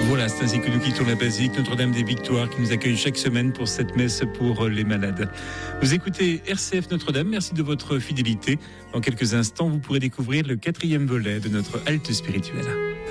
Voilà, c'est ainsi que nous quittons la basilique Notre-Dame des Victoires qui nous accueille chaque semaine pour cette messe pour les malades. Vous écoutez RCF Notre-Dame, merci de votre fidélité. Dans quelques instants, vous pourrez découvrir le 4e volet de notre halte spirituelle.